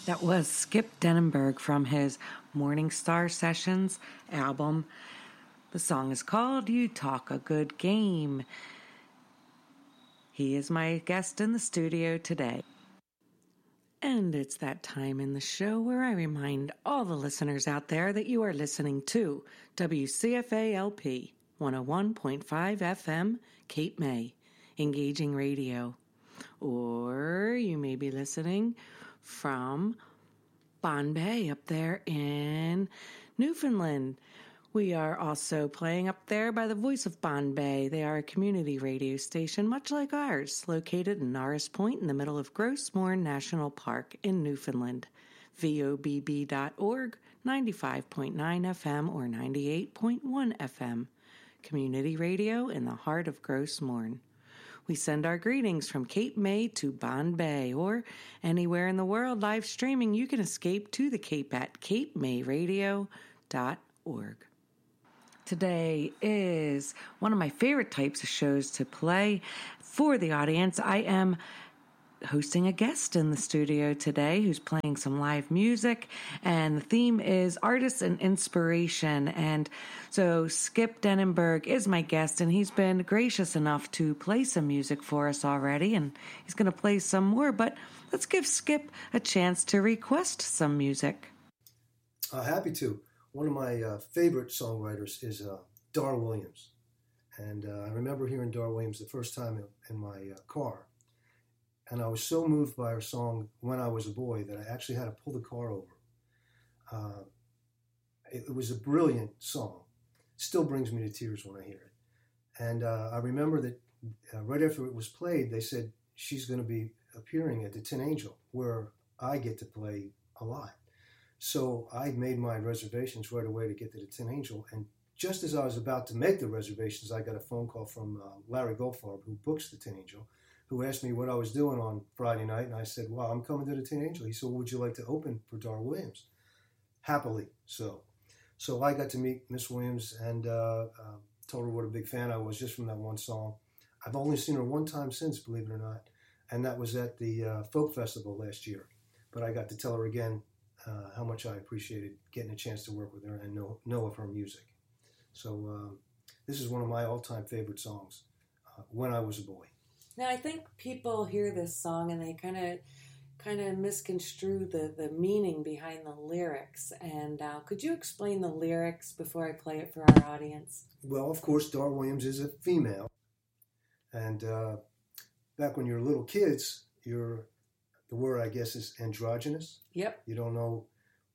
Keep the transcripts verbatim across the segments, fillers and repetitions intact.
That was Skip Denenberg from his Morning Star Sessions album. The song is called You Talk a Good Game. He is my guest in the studio today. And it's that time in the show where I remind all the listeners out there that you are listening to W C F A L P one oh one point five F M, Cape May, Engaging Radio. Or you may be listening from Bonbay up there in Newfoundland. We are also playing up there by the Voice of Bonbay. They are a community radio station much like ours, located in Norris Point in the middle of Gros Morne National Park in Newfoundland. V O B B dot org, ninety-five point nine F M or ninety-eight point one F M. Community radio in the heart of Gros Morne. We send our greetings from Cape May to Bonbay, or anywhere in the world live streaming. You can escape to the Cape at cape may radio dot org. Today is one of my favorite types of shows to play for the audience. I am hosting a guest in the studio today who's playing some live music, and the theme is artists and inspiration. And so Skip Denenberg is my guest, and he's been gracious enough to play some music for us already, and he's going to play some more. But let's give Skip a chance to request some music. Uh, happy to. One of my uh, favorite songwriters is uh, Dar Williams, and uh, I remember hearing Dar Williams the first time in, in my uh, car. And I was so moved by her song, When I Was a Boy, that I actually had to pull the car over. Uh, it, it was a brilliant song. It still brings me to tears when I hear it. And uh, I remember that uh, right after it was played, they said she's going to be appearing at the Tin Angel, where I get to play a lot. So I made my reservations right away to get to the Tin Angel. And just as I was about to make the reservations, I got a phone call from uh, Larry Goldfarb, who books the Tin Angel, who asked me what I was doing on Friday night, and I said, well, I'm coming to the Tin Angel. He said, well, would you like to open for Dar Williams? Happily so. So I got to meet Miss Williams and uh, uh, told her what a big fan I was just from that one song. I've only seen her one time since, believe it or not, and that was at the uh, Folk Festival last year. But I got to tell her again uh, how much I appreciated getting a chance to work with her and know, know of her music. So um, this is one of my all-time favorite songs, uh, When I Was a Boy. Now, I think people hear this song and they kind of kind of misconstrue the, the meaning behind the lyrics. And uh, could you explain the lyrics before I play it for our audience? Well, of course, Dar Williams is a female. And uh, back when you're little kids, you're, the word, I guess, is androgynous. Yep. You don't know,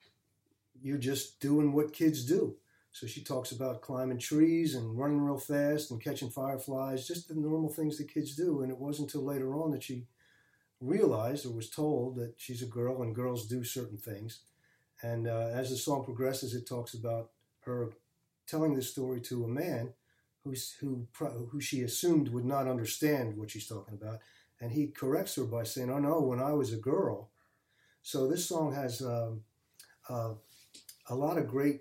you're just doing what kids do. So she talks about climbing trees and running real fast and catching fireflies, just the normal things that kids do. And it wasn't until later on that she realized or was told that she's a girl and girls do certain things. And uh, as the song progresses, it talks about her telling this story to a man who's, who who she assumed would not understand what she's talking about. And he corrects her by saying, oh, no, when I was a girl. So this song has um, uh, a lot of great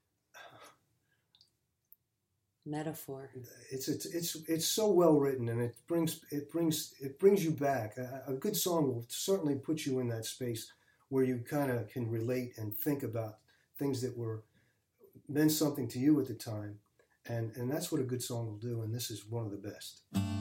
metaphor. It's it's it's it's so well written, and it brings it brings it brings you back. A, a good song will certainly put you in that space where you kind of can relate and think about things that were meant something to you at the time, and and that's what a good song will do. And this is one of the best.